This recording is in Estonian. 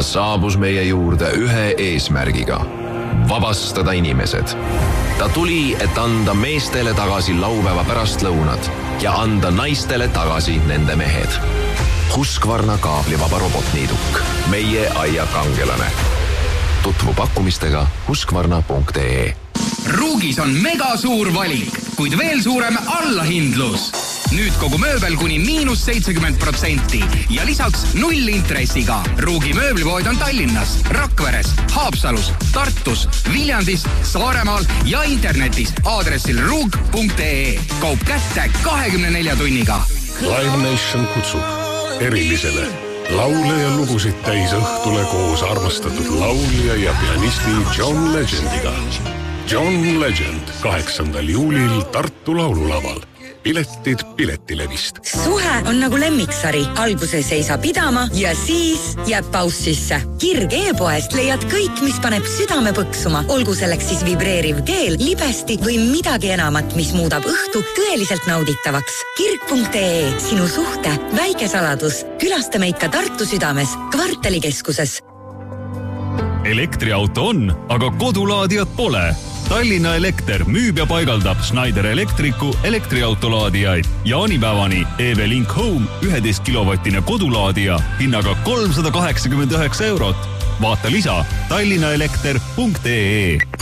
saabus meie juurde ühe eesmärgiga. Vabastada inimesed. Ta tuli, et anda meestele tagasi laupäeva pärastlõunad ja anda naistele tagasi nende mehed. Husqvarna kaablivaba robotniiduk. Meie aia kangelane. Tutvu pakkumistega husqvarna.ee. Ruugis on mega suur valik, kuid veel suurem allahindlus. Nüüd kogu mööbel kuni -70% ja lisaks 0 intressiga. Ruugi mööblipood on Tallinnas, Rakveres, Haapsalus, Tartus, Viljandis, Saaremaal ja internetis aadressil ruug.ee. Kaup kätte 24 tunniga. Live Nation kutsub erilisele laule ja lugusid täis õhtule koos armastatud laulja ja pianisti John Legendiga. John Legend 8. juulil Tartu laululaval. Piletid Piletilevist. Suhe on nagu lemmiksari. Alguses ei saa pidama ja siis jääb paus sisse. Kirg e-poest leiad kõik, mis paneb südame põksuma. Olgu selleks siis vibreeriv keel, libesti või midagi enamat, mis muudab õhtu tõeliselt nauditavaks. Kirg.ee. Sinu suhte väike saladus. Külasta meid ka Tartu südames, kvartalikeskuses. Elektriauto on, aga kodulaadijat pole. Tallinna Elekter müüb ja paigaldab Schneider Elektriku elektriautolaadijaid. Jaanipäevani EV-Link Home 11 kilovatine kodulaadija hinnaga 389 €. Vaata lisa tallinnaelekter.ee.